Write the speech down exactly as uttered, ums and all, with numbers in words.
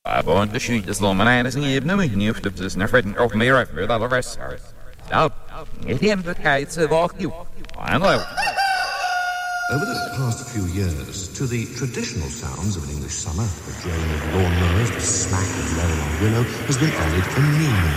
Want to shoot this long man as an evening, and you have to just never off me right through the rest. Now, get him the kites of all you. I know. Over the past few years, to the traditional sounds of an English summer, the drone of lawnmowers, the smack of laurel on willow, has been added a meaning